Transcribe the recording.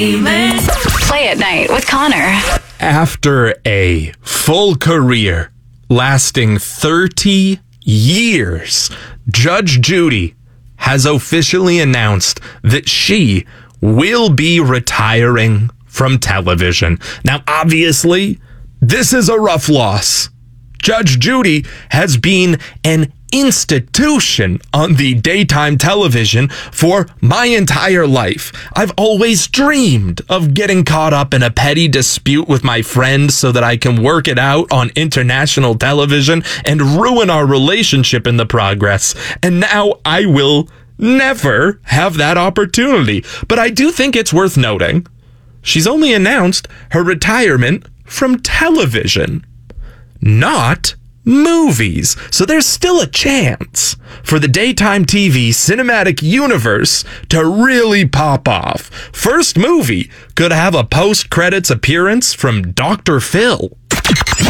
Play at Night with Connor. After a full career lasting 30 years, Judge Judy has officially announced that she will be retiring from television. Now, obviously, this is a rough loss. Judge Judy has been an institution on the daytime television for my entire life. I've always dreamed of getting caught up in a petty dispute with my friend so that I can work it out on international television and ruin our relationship in the progress. And now I will never have that opportunity. But I do think it's worth noting, she's only announced her retirement from television, not movies. So there's still a chance for the daytime TV cinematic universe to really pop off. First movie could have a post-credits appearance from Dr. Phil.